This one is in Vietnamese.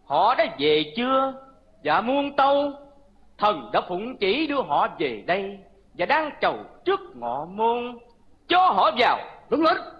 Họ đã về chưa? Dạ muôn tâu, thần đã phụng chỉ đưa họ về đây và đang chầu trước ngọ môn. Cho họ vào. Đúng lệnh.